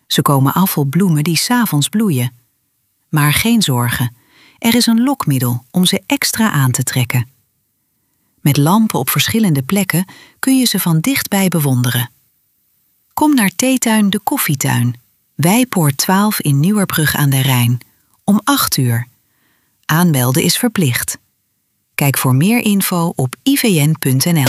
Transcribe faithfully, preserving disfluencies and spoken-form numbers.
Ze komen af op bloemen die 's avonds bloeien. Maar geen zorgen, er is een lokmiddel om ze extra aan te trekken. Met lampen op verschillende plekken kun je ze van dichtbij bewonderen. Kom naar Theetuin de Koffietuin, Wijpoort twaalf in Nieuwerbrug aan de Rijn, om acht uur. Aanmelden is verplicht. Kijk voor meer info op i v n punt n l.